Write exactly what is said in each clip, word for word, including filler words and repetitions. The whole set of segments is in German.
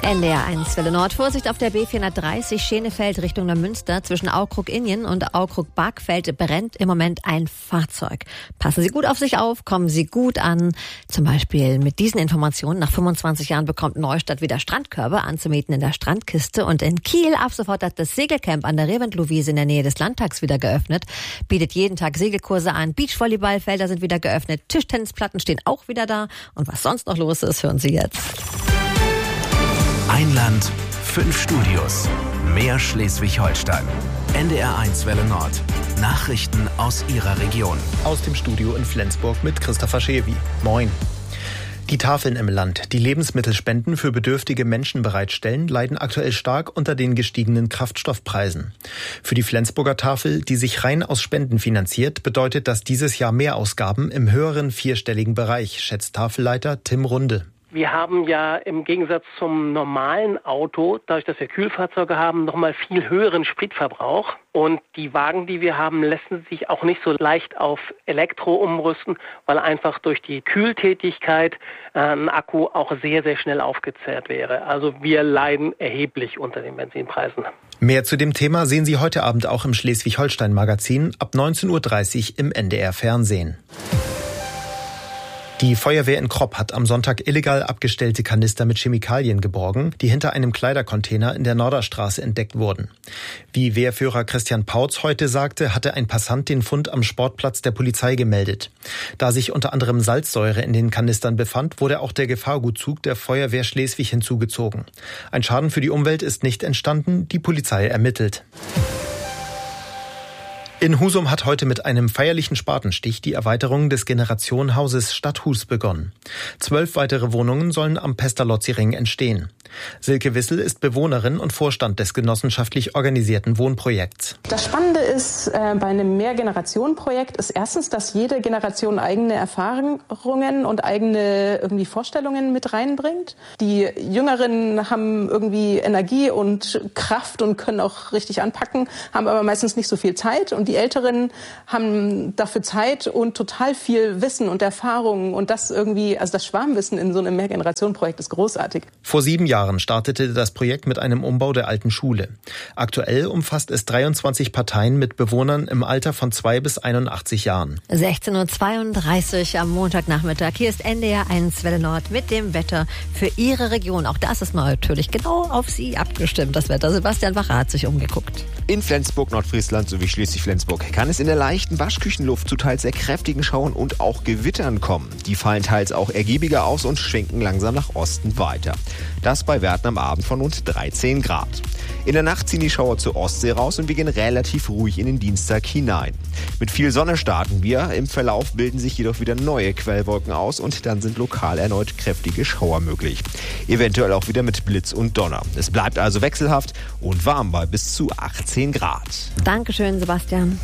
N D R eins Welle Nord. Vorsicht auf der B vierhundertdreißig Schenefeld Richtung Neumünster. Zwischen Aukrug-Ingen und Aukrug-Bargfeld brennt im Moment ein Fahrzeug. Passen Sie gut auf sich auf, kommen Sie gut an. Zum Beispiel mit diesen Informationen. Nach fünfundzwanzig Jahren bekommt Neustadt wieder Strandkörbe anzumieten in der Strandkiste. Und in Kiel ab sofort hat das Segelcamp an der Reventlow-Wiese in der Nähe des Landtags wieder geöffnet. Bietet jeden Tag Segelkurse an. Beachvolleyballfelder sind wieder geöffnet. Tischtennisplatten stehen auch wieder da. Und was sonst noch los ist, hören Sie jetzt. Ein Land, fünf Studios, mehr Schleswig-Holstein. N D R eins Welle Nord. Nachrichten aus Ihrer Region. Aus dem Studio in Flensburg mit Christopher Schewi. Moin. Die Tafeln im Land, die Lebensmittelspenden für bedürftige Menschen bereitstellen, leiden aktuell stark unter den gestiegenen Kraftstoffpreisen. Für die Flensburger Tafel, die sich rein aus Spenden finanziert, bedeutet das dieses Jahr Mehrausgaben im höheren vierstelligen Bereich, schätzt Tafelleiter Tim Runde. Wir haben ja im Gegensatz zum normalen Auto, dadurch, dass wir Kühlfahrzeuge haben, nochmal viel höheren Spritverbrauch. Und die Wagen, die wir haben, lassen sich auch nicht so leicht auf Elektro umrüsten, weil einfach durch die Kühltätigkeit äh, ein Akku auch sehr, sehr schnell aufgezehrt wäre. Also wir leiden erheblich unter den Benzinpreisen. Mehr zu dem Thema sehen Sie heute Abend auch im Schleswig-Holstein-Magazin ab neunzehn Uhr dreißig im N D R Fernsehen. Die Feuerwehr in Kropp hat am Sonntag illegal abgestellte Kanister mit Chemikalien geborgen, die hinter einem Kleidercontainer in der Norderstraße entdeckt wurden. Wie Wehrführer Christian Pautz heute sagte, hatte ein Passant den Fund am Sportplatz der Polizei gemeldet. Da sich unter anderem Salzsäure in den Kanistern befand, wurde auch der Gefahrgutzug der Feuerwehr Schleswig hinzugezogen. Ein Schaden für die Umwelt ist nicht entstanden, die Polizei ermittelt. In Husum hat heute mit einem feierlichen Spatenstich die Erweiterung des Generationenhauses Stadthus begonnen. Zwölf weitere Wohnungen sollen am Pestalozzi-Ring entstehen. Silke Wissel ist Bewohnerin und Vorstand des genossenschaftlich organisierten Wohnprojekts. Das Spannende ist äh, bei einem Mehrgenerationen-Projekt ist erstens, dass jede Generation eigene Erfahrungen und eigene irgendwie Vorstellungen mit reinbringt. Die Jüngeren haben irgendwie Energie und Kraft und können auch richtig anpacken, haben aber meistens nicht so viel Zeit. Und die Älteren haben dafür Zeit und total viel Wissen und Erfahrung. Und das irgendwie, also das Schwarmwissen in so einem Mehrgenerationen-Projekt ist großartig. Vor sieben Jahren startete das Projekt mit einem Umbau der alten Schule. Aktuell umfasst es dreiundzwanzig Parteien mit Bewohnern im Alter von zwei bis einundachtzig Jahren. sechzehn Uhr zweiunddreißig am Montagnachmittag. Hier ist N D R eins Welle Nord mit dem Wetter für Ihre Region. Auch das ist mal natürlich genau auf Sie abgestimmt, das Wetter. Sebastian Wacher hat sich umgeguckt. In Flensburg, Nordfriesland sowie Schleswig-Flensburg kann es in der leichten Waschküchenluft zu teils sehr kräftigen Schauern und auch Gewittern kommen. Die fallen teils auch ergiebiger aus und schwenken langsam nach Osten weiter. Das bei Werten am Abend von rund dreizehn Grad. In der Nacht ziehen die Schauer zur Ostsee raus und wir gehen relativ ruhig in den Dienstag hinein. Mit viel Sonne starten wir, im Verlauf bilden sich jedoch wieder neue Quellwolken aus und dann sind lokal erneut kräftige Schauer möglich. Eventuell auch wieder mit Blitz und Donner. Es bleibt also wechselhaft und warm bei bis zu achtzehn Grad. Dankeschön, Sebastian.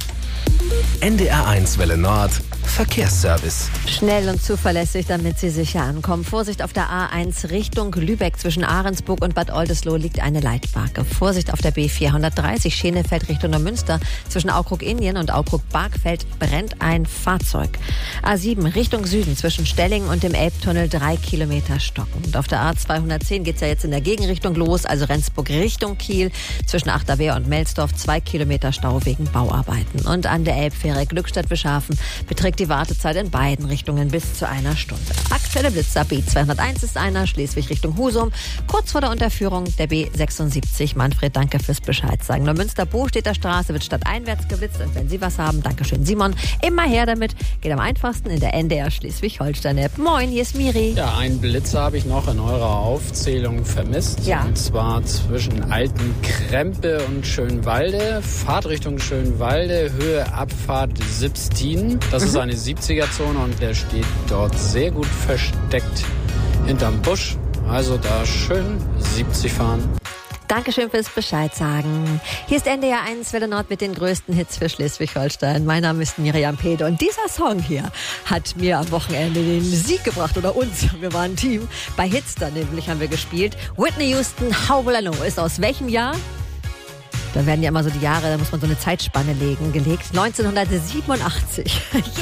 N D R eins Welle Nord. Verkehrsservice. Schnell und zuverlässig, damit Sie sicher ankommen. Vorsicht auf der A eins Richtung Lübeck. Zwischen Ahrensburg und Bad Oldesloe liegt eine Leitbarke. Vorsicht auf der B vierhundertdreißig Schenefeld Richtung Neumünster. Zwischen Aukrug-Ingen und Aukrug-Bargfeld brennt ein Fahrzeug. A sieben Richtung Süden. Zwischen Stellingen und dem Elbtunnel drei Kilometer stocken. Und auf der A zweihundertzehn geht es ja jetzt in der Gegenrichtung los, also Rendsburg Richtung Kiel. Zwischen Achterwehr und Melsdorf zwei Kilometer Stau wegen Bauarbeiten. Und an der Elbfähre Glückstadt-Wischhafen beträgt die Wartezeit in beiden Richtungen bis zu einer Stunde. Aktuelle Blitzer B zweihunderteins ist einer, Schleswig Richtung Husum. Kurz vor der Unterführung der B sechsundsiebzig. Manfred, danke fürs Bescheid sagen. Neumünster-Bostädter Straße wird stadteinwärts geblitzt. Und wenn Sie was haben, dankeschön Simon. Immer her damit. Geht am einfachsten in der N D R Schleswig-Holstein-App. Moin, hier ist Miri. Ja, einen Blitzer habe ich noch in eurer Aufzählung vermisst. Ja. Und zwar zwischen Alten Krempe und Schönwalde. Fahrtrichtung Schönwalde, Höhe Abfahrt Sibstin. Das mhm. ist eine siebziger-Zone und der steht dort sehr gut versteckt hinterm Busch. Also da schön siebzig fahren. Dankeschön fürs Bescheid sagen. Hier ist N D R eins Welle Nord mit den größten Hits für Schleswig-Holstein. Mein Name ist Miriam Pede und dieser Song hier hat mir am Wochenende den Sieg gebracht, oder uns. Wir waren ein Team. Bei Hitster nämlich haben wir gespielt. Whitney Houston, How Will I Know, ist aus welchem Jahr? Da werden ja immer so die Jahre, da muss man so eine Zeitspanne legen, gelegt. neunzehnhundertsiebenundachtzig.